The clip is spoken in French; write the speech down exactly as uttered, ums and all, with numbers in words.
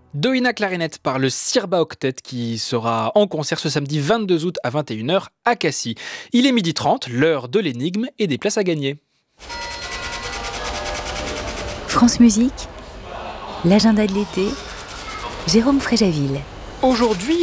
Doina Clarinette par le Sirba Octet qui sera en concert ce samedi vingt-deux août à vingt et une heures à Cassis. Il est midi trente, l'heure de l'énigme et des places à gagner. France Musique, l'agenda de l'été, Jérôme Fréjaville. Aujourd'hui,